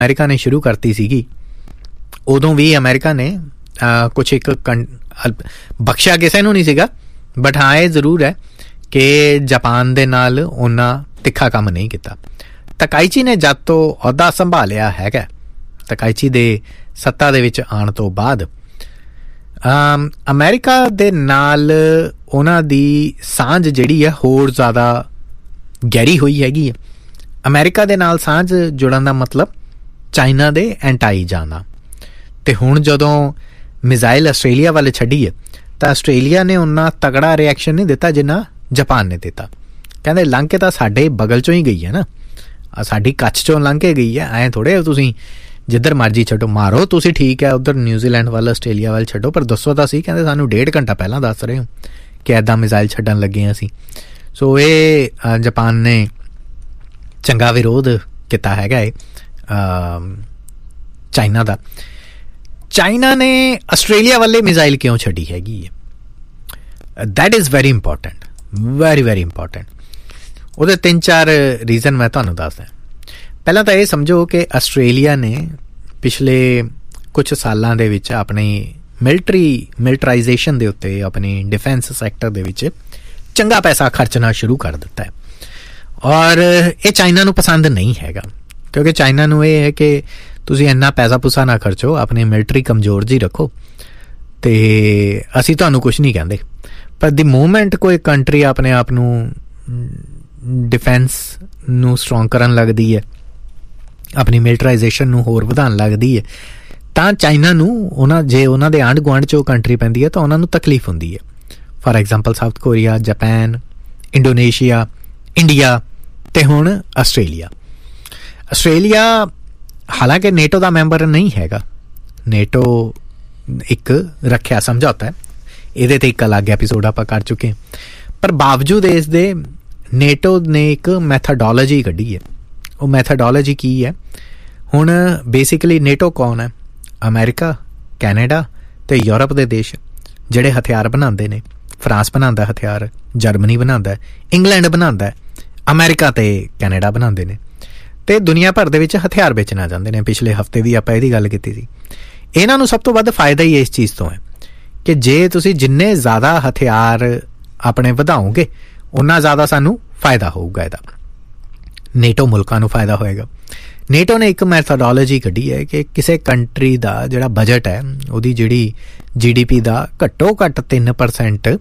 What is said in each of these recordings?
America ਨੇ ਸ਼ੁਰੂ ਕਰਤੀ ਸੀਗੀ, ਉਦੋਂ ਵੀ ਅਮਰੀਕਾ ਨੇ ਕੁਛ ਇੱਕ ਬਖਸ਼ਿਆ ਕਿਸੇ ਨੂੰ ਨਹੀਂ ਸੀਗਾ, ਬਟ ਹਾਂ ਇਹ ਜ਼ਰੂਰ ਹੈ ਕਿ ਜਾਪਾਨ ਦੇ ਨਾਲ ਉਹਨਾਂ ਤਿੱਖਾ ਕੰਮ ਨਹੀਂ ਕੀਤਾ। ਤਕਾਈਚੀ ਨੇ ਜਦ ਤੋਂ ਅਹੁਦਾ ਸੰਭਾਲਿਆ ਹੈਗਾ, ਤਕਾਈਚੀ ਦੇ ਸੱਤਾ ਦੇ ਵਿੱਚ ਆਉਣ ਤੋਂ ਬਾਅਦ ਅਮਰੀਕਾ ਦੇ ਨਾਲ ਉਹਨਾਂ ਦੀ ਸਾਂਝ ਜਿਹੜੀ ਹੈ ਹੋਰ ਜ਼ਿਆਦਾ ਗਹਿਰੀ ਹੋਈ ਹੈਗੀ ਹੈ। ਅਮਰੀਕਾ ਦੇ ਨਾਲ ਸਾਂਝ ਜੁੜਨ ਦਾ ਮਤਲਬ ਚਾਈਨਾ ਦੇ ਐਂਟਾਈ ਜਾਣਾ। ਅਤੇ ਹੁਣ ਜਦੋਂ ਮਿਜ਼ਾਈਲ ਆਸਟ੍ਰੇਲੀਆ ਵੱਲ ਛੱਡੀ ਹੈ ਤਾਂ ਆਸਟ੍ਰੇਲੀਆ ਨੇ ਉਹਨਾਂ ਤਗੜਾ ਰਿਐਕਸ਼ਨ ਨਹੀਂ ਦਿੱਤਾ ਜਿੰਨਾ ਜਾਪਾਨ ਨੇ ਦਿੱਤਾ। ਕਹਿੰਦੇ ਲੰਘ ਕੇ ਤਾਂ ਸਾਡੇ ਬਗਲ 'ਚੋਂ ਹੀ ਗਈ ਹੈ ਨਾ, ਸਾਡੀ ਕੱਛ 'ਚੋਂ ਲੰਘ ਕੇ ਗਈ ਹੈ, ਐਂ ਥੋੜ੍ਹੇ ਤੁਸੀਂ ਜਿੱਧਰ ਮਰਜ਼ੀ ਛੱਡੋ ਮਾਰੋ ਤੁਸੀਂ, ਠੀਕ ਹੈ ਉੱਧਰ ਨਿਊਜ਼ੀਲੈਂਡ ਵੱਲ ਆਸਟ੍ਰੇਲੀਆ ਵੱਲ ਛੱਡੋ, ਪਰ ਦੱਸੋ ਤਾਂ ਸੀ। ਕਹਿੰਦੇ ਸਾਨੂੰ 1.5 ਘੰਟਾ ਪਹਿਲਾਂ ਦੱਸ ਰਹੇ ਹੋ ਕਿ ਇੱਦਾਂ ਮਿਜ਼ਾਈਲ ਛੱਡਣ ਲੱਗੇ ਹਾਂ ਅਸੀਂ। ਸੋ ਇਹ ਜਾਪਾਨ ਨੇ ਚੰਗਾ ਵਿਰੋਧ ਕੀਤਾ ਹੈਗਾ ਏ ਚਾਈਨਾ ਦਾ। ਚਾਈਨਾ ਨੇ ਆਸਟ੍ਰੇਲੀਆ ਵੱਲੇ ਮਿਜ਼ਾਈਲ ਕਿਉਂ ਛੱਡੀ ਹੈਗੀ ਹੈ, that is very important, very very important. ਉਹਦੇ 3-4 ਰੀਜ਼ਨ ਮੈਂ ਤੁਹਾਨੂੰ ਦੱਸਦਾ। ਪਹਿਲਾਂ ਤਾਂ ਇਹ ਸਮਝੋ ਕਿ ਆਸਟ੍ਰੇਲੀਆ ਨੇ ਪਿਛਲੇ ਕੁਛ ਸਾਲਾਂ ਦੇ ਵਿੱਚ ਆਪਣੀ ਮਿਲਟਰਾਈਜੇਸ਼ਨ ਦੇ ਉੱਤੇ, ਆਪਣੀ ਡਿਫੈਂਸ ਸੈਕਟਰ ਦੇ ਵਿੱਚ ਚੰਗਾ ਪੈਸਾ ਖਰਚਣਾ ਸ਼ੁਰੂ ਕਰ ਦਿੱਤਾ ਹੈ, ਔਰ ਇਹ ਚਾਈਨਾ ਨੂੰ ਪਸੰਦ ਨਹੀਂ ਹੈਗਾ, ਕਿਉਂਕਿ ਚਾਈਨਾ ਨੂੰ ਇਹ ਹੈ ਕਿ ਤੁਸੀਂ ਇੰਨਾ ਪੈਸਾ ਪੂਸਾ ਨਾ ਖਰਚੋ, ਆਪਣੀ ਮਿਲਟਰੀ ਕਮਜ਼ੋਰ ਜੀ ਰੱਖੋ ਅਤੇ ਅਸੀਂ ਤੁਹਾਨੂੰ ਕੁਛ ਨਹੀਂ ਕਹਿੰਦੇ। ਪਰ ਦੀ ਮੂਵਮੈਂਟ ਕੋਈ ਕੰਟਰੀ ਆਪਣੇ ਆਪ ਨੂੰ ਡਿਫੈਂਸ ਨੂੰ ਸਟਰੋਂਗ ਕਰਨ ਲੱਗਦੀ ਹੈ, ਆਪਣੀ ਮਿਲਟਰਾਈਜੇਸ਼ਨ ਨੂੰ ਹੋਰ ਵਧਾਉਣ ਲੱਗਦੀ ਹੈ, ਤਾਂ ਚਾਈਨਾ ਨੂੰ ਜੇ ਉਹਨਾਂ ਦੇ ਆਂਢ ਗੁਆਂਢ 'ਚ ਉਹ ਕੰਟਰੀ ਪੈਂਦੀ ਹੈ ਤਾਂ ਉਹਨਾਂ ਨੂੰ ਤਕਲੀਫ ਹੁੰਦੀ ਹੈ। For example south Korea, ਜਾਪੈਨ, Indonesia, India ਅਤੇ ਹੁਣ ਆਸਟ੍ਰੇਲੀਆ। ਆਸਟ੍ਰੇਲੀਆ ਹਾਲਾਂਕਿ ਨੇਟੋ ਦਾ ਮੈਂਬਰ ਨਹੀਂ ਹੈਗਾ, ਨੇਟੋ ਇੱਕ ਰੱਖਿਆ ਸਮਝੌਤਾ ਹੈ, ਇਹਦੇ 'ਤੇ ਇੱਕ ਅਲੱਗ ਐਪੀਸੋਡ ਆਪਾਂ ਕਰ ਚੁੱਕੇ ਹਾਂ, ਪਰ ਬਾਵਜੂਦ ਇਸ ਦੇ ਨੇਟੋ ਨੇ ਇੱਕ ਮੈਥਡੋਲੋਜੀ ਕੱਢੀ ਹੈ। ਉਹ ਮੈਥਡੋਲੋਜੀ ਕੀ ਹੈ? ਹੁਣ ਬੇਸਿਕਲੀ ਨੇਟੋ ਕੌਣ ਹੈ? ਅਮਰੀਕਾ, ਕੈਨੇਡਾ ਅਤੇ ਯੂਰਪ ਦੇ ਦੇਸ਼ ਜਿਹੜੇ ਹਥਿਆਰ ਬਣਾਉਂਦੇ ਨੇ। ਫਰਾਂਸ ਬਣਾਉਂਦਾ ਹਥਿਆਰ, ਜਰਮਨੀ ਬਣਾਉਂਦਾ, ਇੰਗਲੈਂਡ ਬਣਾਉਂਦਾ, ਅਮਰੀਕਾ ਅਤੇ ਕੈਨੇਡਾ ਬਣਾਉਂਦੇ ਨੇ, ਅਤੇ ਦੁਨੀਆ ਭਰ ਦੇ ਵਿੱਚ ਹਥਿਆਰ ਵੇਚਣਾ ਚਾਹੁੰਦੇ ਨੇ। ਪਿਛਲੇ ਹਫ਼ਤੇ ਵੀ ਆਪਾਂ ਇਹਦੀ ਗੱਲ ਕੀਤੀ ਸੀ। ਇਹਨਾਂ ਨੂੰ ਸਭ ਤੋਂ ਵੱਧ ਫਾਇਦਾ ਹੀ ਇਸ ਚੀਜ਼ ਤੋਂ ਹੈ ਕਿ ਜੇ ਤੁਸੀਂ ਜਿੰਨੇ ਜ਼ਿਆਦਾ ਹਥਿਆਰ ਆਪਣੇ ਵਧਾਓਗੇ ਉਨਾ ਜ਼ਿਆਦਾ ਸਾਨੂੰ ਫਾਇਦਾ ਹੋਊਗਾ। ਇਹਦਾ ਨੇਟੋ ਮੁਲਕਾਂ ਨੂੰ ਫਾਇਦਾ ਹੋਏਗਾ। ਨੇਟੋ ਨੇ ਇੱਕ ਮੈਥਡੋਲੋਜੀ ਕੱਢੀ ਹੈ ਕਿ ਕਿਸੇ ਕੰਟਰੀ ਦਾ ਜਿਹੜਾ ਬਜਟ ਹੈ, ਉਹਦੀ ਜਿਹੜੀ GDP ਦਾ ਘੱਟੋ ਘੱਟ 3%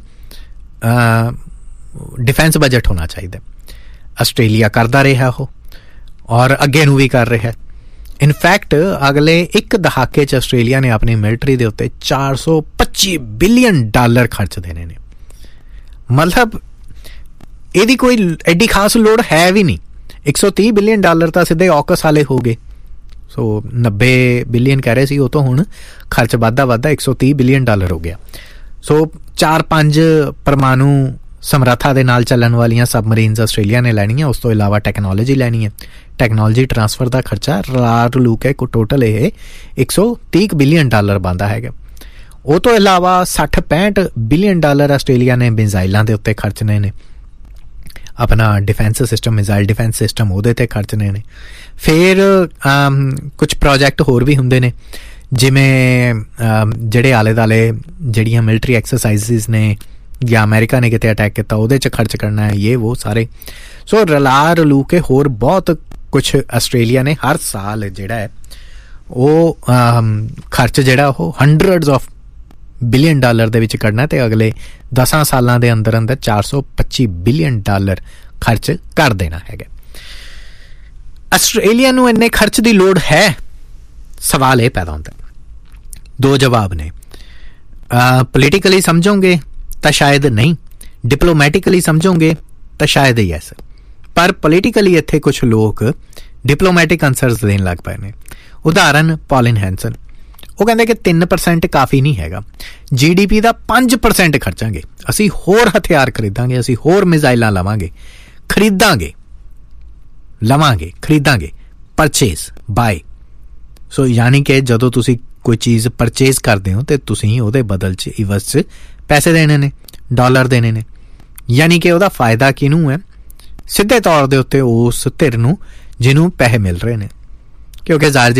ਡਿਫੈਂਸ ਬਜਟ ਹੋਣਾ ਚਾਹੀਦਾ। ਆਸਟ੍ਰੇਲੀਆ ਕਰਦਾ ਰਿਹਾ ਉਹ, ਔਰ ਅੱਗੇ ਨੂੰ ਵੀ ਕਰ ਰਿਹਾ। ਇਨਫੈਕਟ ਅਗਲੇ ਇੱਕ ਦਹਾਕੇ 'ਚ ਆਸਟ੍ਰੇਲੀਆ ਨੇ ਆਪਣੀ ਮਿਲਟਰੀ ਦੇ ਉੱਤੇ $425 ਬਿਲੀਅਨ ਖਰਚ ਦੇਣੇ ਨੇ। ਮਤਲਬ ਇਹਦੀ ਕੋਈ ਐਡੀ ਖਾਸ ਲੋੜ ਹੈ ਵੀ ਨਹੀਂ। $130 ਬਿਲੀਅਨ ਤਾਂ ਸਿੱਧੇ ਔਕਸ ਵਾਲੇ ਹੋ ਗਏ। ਸੋ 90 ਬਿਲੀਅਨ ਕਹਿ ਰਹੇ ਸੀ, ਉਹ ਤੋਂ ਹੁਣ ਖਰਚ ਵੱਧਦਾ $130 ਬਿਲੀਅਨ ਹੋ ਗਿਆ। ਸੋ 4-5 ਪਰਮਾਣੂ ਸਮਰੱਥਾ ਦੇ ਨਾਲ ਚੱਲਣ ਵਾਲੀਆਂ ਸਬਮਰੀਨਸ ਆਸਟ੍ਰੇਲੀਆ ਨੇ ਲੈਣੀਆਂ। ਉਸ ਤੋਂ ਇਲਾਵਾ ਟੈਕਨੋਲੋਜੀ ਲੈਣੀ ਹੈ। ਟੈਕਨੋਲੋਜੀ ਟਰਾਂਸਫਰ ਦਾ ਖਰਚਾ ਰਲੂ ਕੇ ਟੋਟਲ ਇਹ $130 ਬਿਲੀਅਨ ਬਣਦਾ ਹੈਗਾ। ਉਹ ਤੋਂ ਇਲਾਵਾ $60-65 ਬਿਲੀਅਨ ਆਸਟ੍ਰੇਲੀਆ ਨੇ ਮਿਜ਼ਾਈਲਾਂ ਦੇ ਉੱਤੇ ਖਰਚਣੇ ਨੇ। ਆਪਣਾ defence system, missile defence system, ਉਹਦੇ 'ਤੇ ਖਰਚਣੇ ਨੇ। ਫਿਰ ਕੁਛ ਪ੍ਰੋਜੈਕਟ ਹੋਰ ਵੀ ਹੁੰਦੇ ਨੇ, ਜਿਵੇਂ ਜਿਹੜੇ ਆਲੇ ਦੁਆਲੇ ਜਿਹੜੀਆਂ ਮਿਲਟਰੀ ਐਕਸਰਸਾਈਜ਼ਿਸ ਨੇ, ਜਾਂ ਅਮਰੀਕਾ ਨੇ ਕਿਤੇ ਅਟੈਕ ਕੀਤਾ ਉਹਦੇ 'ਚ ਖਰਚ ਕਰਨਾ ਹੈ, ਇਹ ਉਹ ਸਾਰੇ। ਸੋ ਰਲੂ ਕੇ ਹੋਰ ਬਹੁਤ ਕੁਛ ਆਸਟ੍ਰੇਲੀਆ ਨੇ ਹਰ ਸਾਲ ਜਿਹੜਾ ਹੈ ਉਹ ਖਰਚ ਜਿਹੜਾ ਉਹ $100 ਬਿਲੀਅਨ ਦੇ ਵਿੱਚ ਕਰਨਾ, ਅਤੇ ਅਗਲੇ 10 ਸਾਲਾਂ ਦੇ ਅੰਦਰ $425 ਬਿਲੀਅਨ ਖਰਚ ਕਰ ਦੇਣਾ ਹੈਗਾ। ਆਸਟ੍ਰੇਲੀਆ ਨੂੰ ਇੰਨੇ ਖਰਚ ਦੀ ਲੋੜ ਹੈ? ਸਵਾਲ ਇਹ ਪੈਦਾ ਹੁੰਦਾ। 2 ਜਵਾਬ ਨੇ। ਪੋਲੀਟੀਕਲੀ ਸਮਝੋਗੇ ਤਾਂ ਸ਼ਾਇਦ ਨਹੀਂ, ਡਿਪਲੋਮੈਟਿਕਲੀ ਸਮਝੋਗੇ ਤਾਂ ਸ਼ਾਇਦ ਹੀ ਐਸ। ਪਰ ਪੋਲੀਟੀਕਲੀ ਇੱਥੇ ਕੁਛ ਲੋਕ ਡਿਪਲੋਮੈਟਿਕ ਆਨਸਰਸ ਦੇਣ ਲੱਗ ਪਏ ਨੇ। ਉਦਾਹਰਨ ਪੌਲਿਨ ਹੈਂਸਨ, ਉਹ ਕਹਿੰਦੇ ਕਿ 3% ਕਾਫੀ ਨਹੀਂ ਹੈਗਾ, GDP ਦਾ 5% ਖਰਚਾਂਗੇ, ਅਸੀਂ ਹੋਰ ਹਥਿਆਰ ਖਰੀਦਾਂਗੇ, ਅਸੀਂ ਹੋਰ ਮਿਜ਼ਾਈਲਾਂ ਲਵਾਂਗੇ, ਖਰੀਦਾਂਗੇ, ਪਰਚੇਸ, ਬਾਏ। ਸੋ ਯਾਨੀ ਕਿ ਜਦੋਂ ਤੁਸੀਂ ਕੋਈ ਚੀਜ਼ ਪਰਚੇਸ ਕਰਦੇ ਹੋ ਅਤੇ ਤੁਸੀਂ ਉਹਦੇ ਬਦਲ 'ਚ ਇਵਜ਼ 'ਚ ਪੈਸੇ ਦੇਣੇ ਨੇ, ਡਾਲਰ ਦੇਣੇ ਨੇ। ਯਾਨੀ ਕਿ ਉਹਦਾ ਫਾਇਦਾ ਕਿਹਨੂੰ ਹੈ? ਸਿੱਧੇ ਤੌਰ ਦੇ ਉੱਤੇ ਉਸ ਧਿਰ ਨੂੰ ਜਿਹਨੂੰ ਪੈਸੇ ਮਿਲ ਰਹੇ ਨੇ, ਕਿਉਂਕਿ ਜ਼ਾਰ